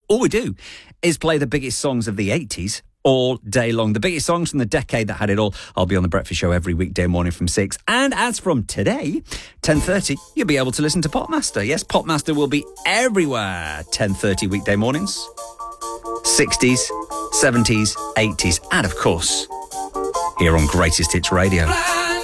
all we do is play the biggest songs of the 80s all day long. The biggest songs from the decade that had it all. I'll be on The Breakfast Show every weekday morning from 6. And as from today, 10:30, you'll be able to listen to Popmaster. Yes, Popmaster will be everywhere. 10:30 weekday mornings. 60s, 70s, 80s, and of course, here on Greatest Hits Radio.